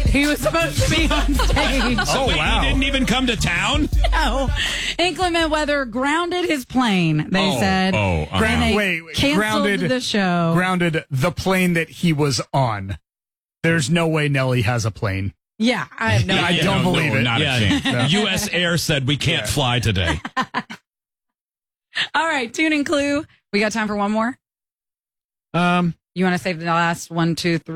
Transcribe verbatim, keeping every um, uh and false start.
He was supposed to be on stage. Oh, Wait, wow. He didn't even come to town? No. Inclement weather grounded his plane, they Oh, said. oh, uh-huh. And they Wait, wait, canceled grounded- the show. Grounded the plane that he was on. There's no way Nelly has a plane. yeah, I have no I idea. don't No, believe no, it. Not Yeah. a chance. U S Air said we can't Yeah. fly today. All right, tune in Clue. We got time for one more? Um, You want to save the last one, two, three?